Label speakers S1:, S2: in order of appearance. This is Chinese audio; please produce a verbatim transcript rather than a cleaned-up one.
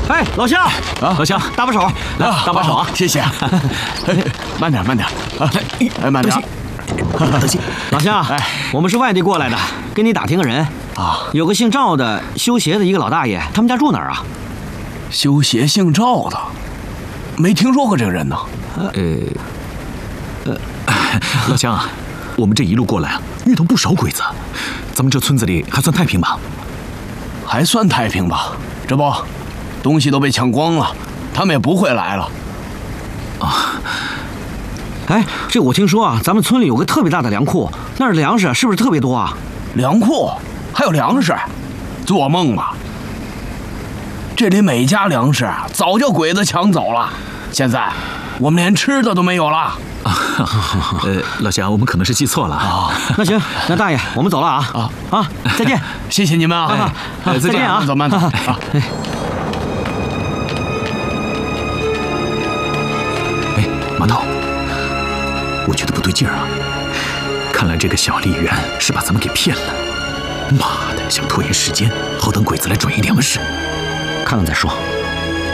S1: 哎，老乡
S2: 啊，
S1: 老乡，搭把手，来，搭把手啊！
S2: 谢谢。慢点，慢点啊！哎，慢点。
S1: 德行，老乡，哎，我们是外地过来的，跟你打听个人啊。有个姓赵的修鞋的一个老大爷，他们家住哪儿啊？
S2: 修鞋姓赵的，没听说过这个人呢。
S3: 呃，呃，老乡啊，我们这一路过来啊，遇到不少鬼子，咱们这村子里还算太平吧？
S2: 还算太平吧？这不，东西都被抢光了，他们也不会来了。
S1: 啊。哎，这我听说啊，咱们村里有个特别大的粮库，那儿粮食是不是特别多啊？
S2: 粮库还有粮食？做梦吧！这里每家粮食早就鬼子抢走了，现在我们连吃的都没有了。
S3: 啊，呃，老乡，我们可能是记错了啊。
S1: 那行，那大爷，我们走了啊啊啊！再见，
S2: 谢谢你们啊！
S1: 再见啊！
S2: 慢走慢走啊！
S3: 哎，马头。我觉得不对劲儿啊！看来这个小丽媛是把咱们给骗了。妈的，想拖延时间，好等鬼子来转移粮食。
S1: 看看再说。